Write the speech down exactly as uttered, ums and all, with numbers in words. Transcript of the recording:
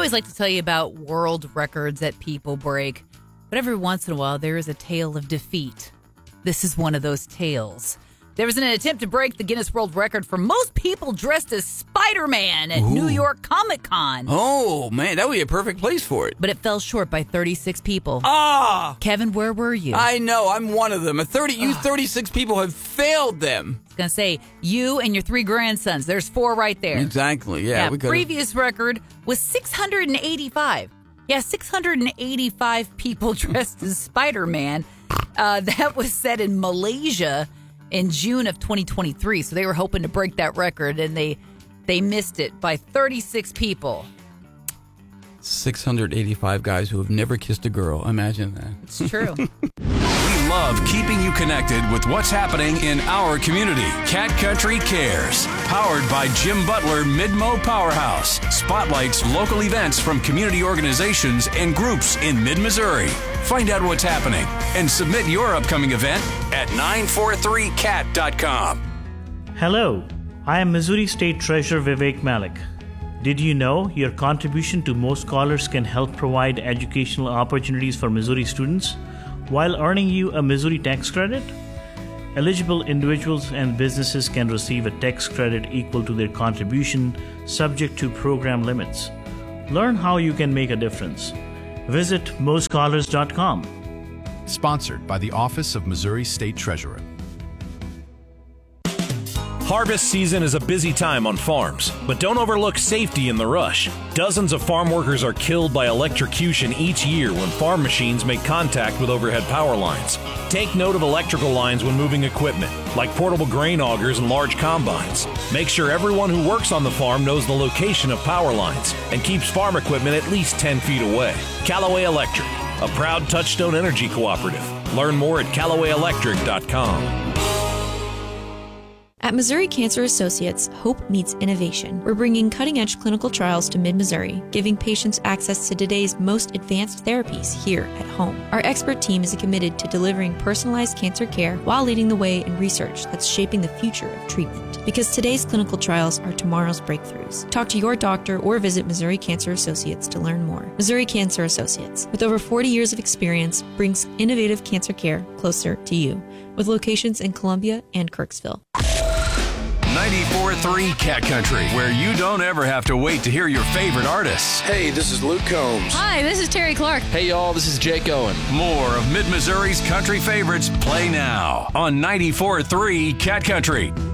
always like to tell you about world records that people break, but every once in a while there is a tale of defeat. This is one of those tales. There was an attempt to break the Guinness World Record for most people dressed as Spider-Man at Ooh. New York Comic Con. Oh, man, that would be a perfect place for it. But it fell short by thirty-six people. Ah! Kevin, where were you? I know, I'm one of them. A thirty, you thirty-six people have failed them. I was going to say, you and your three grandsons. There's four right there. Exactly, yeah. Yeah, we could've- previous record was six hundred eighty-five. Yeah, six hundred eighty-five people dressed as Spider-Man. Uh, that was set in Malaysia in June of twenty twenty-three. So they were hoping to break that record, and they they missed it by thirty-six people. six hundred eighty-five guys who have never kissed a girl. Imagine that. It's true. We love keeping you connected with what's happening in our community. Cat Country Cares, powered by Jim Butler Mid-Mo Powerhouse, spotlights local events from community organizations and groups in mid-Missouri. Find out what's happening and submit your upcoming event at nine four three cat dot com. Hello, I am Missouri State Treasurer Vivek Malik. Did you know your contribution to Mo Scholars can help provide educational opportunities for Missouri students while earning you a Missouri tax credit? Eligible individuals and businesses can receive a tax credit equal to their contribution, subject to program limits. Learn how you can make a difference. Visit mo scholars dot com. Sponsored by the Office of Missouri State Treasurer. Harvest season is a busy time on farms, but don't overlook safety in the rush. Dozens of farm workers are killed by electrocution each year when farm machines make contact with overhead power lines. Take note of electrical lines when moving equipment, like portable grain augers and large combines. Make sure everyone who works on the farm knows the location of power lines and keeps farm equipment at least ten feet away. Callaway Electric, a proud Touchstone Energy cooperative. Learn more at callaway electric dot com. At Missouri Cancer Associates, hope meets innovation. We're bringing cutting-edge clinical trials to mid-Missouri, giving patients access to today's most advanced therapies here at home. Our expert team is committed to delivering personalized cancer care while leading the way in research that's shaping the future of treatment. Because today's clinical trials are tomorrow's breakthroughs. Talk to your doctor or visit Missouri Cancer Associates to learn more. Missouri Cancer Associates, with over forty years of experience, brings innovative cancer care closer to you, with locations in Columbia and Kirksville. ninety-four point three Cat Country, where you don't ever have to wait to hear your favorite artists. Hey, this is Luke Combs. Hi, this is Terry Clark. Hey, y'all, this is Jake Owen. More of Mid-Missouri's country favorites play now on ninety-four point three Cat Country.